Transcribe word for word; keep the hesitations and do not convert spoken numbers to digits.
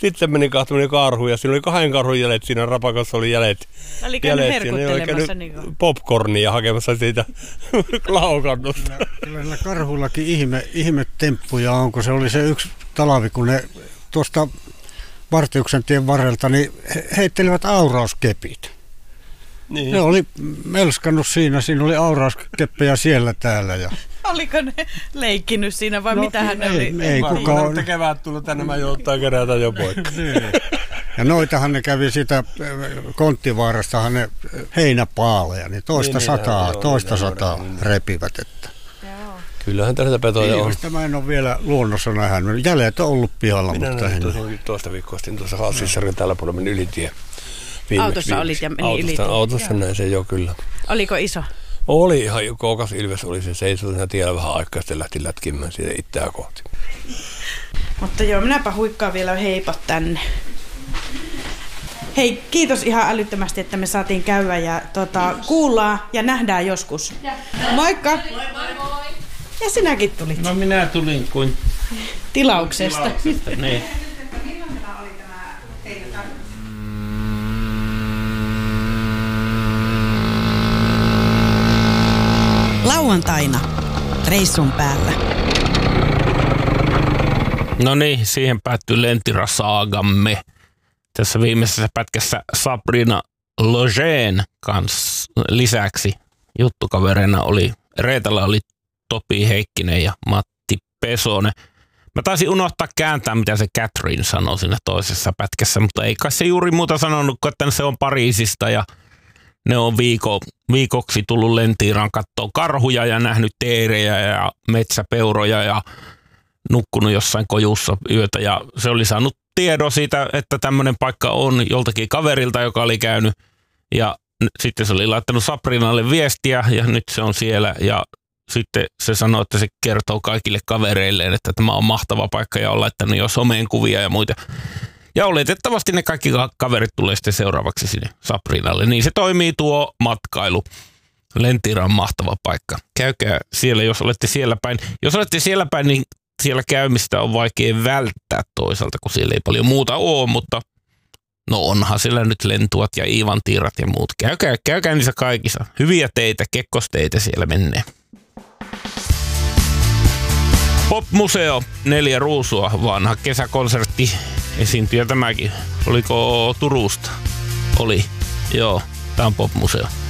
sitten meni kahtominen karhu ja siinä oli kahden karhun jäljet, siinä rapakassa oli jäljet. Oli käynyt herkuttelemassa niin popcornia hakemassa siitä laukannusta. Kyllä näillä karhuillakin ihme, ihme temppuja on, kun se oli se yksi talvi, kun ne tuosta Vartiuksen tien varrelta niin he heittelivät aurauskepit. Niin. Ne oli melskannut siinä, siinä oli aurauskeppejä siellä täällä. Ja... Oliko ne leikkinyt siinä vai no, mitähän ne ei, oli? Ei kukaan. Että kevät tullut tänne, mä jouttaa kerätä jo poikki. Ja noitahan ne kävi siitä Konttivaarastahan ne heinäpaaleja, niin toista niin, sataa, niin, toista joo, sataa niin, repivät. Että. Kyllähän tällaista petoja on. Mä en ole vielä luonnossa nähnyt. Jäljet on ollut pihalla. Minä mutta näin tuossa, toista viikkoa sitten tuossa Hassissarin tällä puolella meni ylitie. Viimeksi, autossa viimeksi. olit ja meni autossa, ylitie. Autossa näin se jo kyllä. Oliko iso? Oli ihan kookas ilves, oli se seisoi siinä tiellä vähän aikaa, sitten lähti lätkimään siitä itseään kohti. Mutta joo, minäpä huikkaan vielä heipat tänne. Hei, kiitos ihan älyttömästi, että me saatiin käydä ja tota, kuullaan ja nähdään joskus. Ja. Moikka! Moi moi moi! Ja sinäkin tulit. No minä tulin kuin tilauksesta. tilauksesta niin. Lauantaina reissun päällä. No niin, siihen päättyy Lentira-saagamme. Tässä viimeisessä pätkässä Sabrina Logeen kanssa lisäksi juttukavereina oli, Reetalla oli Topi Heikkinen ja Matti Pesonen. Mä taisin unohtaa kääntää, mitä se Catherine sanoi siinä toisessa pätkässä, mutta ei kai se juuri muuta sanonut, että se on Pariisista ja ne on viiko, viikoksi tullut Lentiiraan katsoa karhuja ja nähnyt teerejä ja metsäpeuroja ja nukkunut jossain kojussa yötä ja se oli saanut tiedon siitä, että tämmöinen paikka on joltakin kaverilta, joka oli käynyt ja sitten se oli laittanut Sabrinalle viestiä ja nyt se on siellä ja sitten se sanoi, että se kertoo kaikille kavereilleen, että tämä on mahtava paikka ja on laittanut jo someen kuvia ja muita. Ja oletettavasti ne kaikki kaverit tulee sitten seuraavaksi sinne Sabrinalle. Niin se toimii tuo matkailu. Lentira on mahtava paikka. Käykää siellä, jos olette siellä päin. Jos olette siellä päin, niin siellä käymistä on vaikea välttää toisaalta, kun siellä ei paljon muuta ole, mutta no onhan siellä nyt lentuat ja Iivantiirat ja muut. Käykää, käykää niissä kaikissa. Hyviä teitä, kekkosteitä siellä menee. Pop-museo, neljä ruusua, vanha kesäkonsertti, esiintyjä tämäkin. Oliko Turusta? Oli, joo, tää on Pop-museo.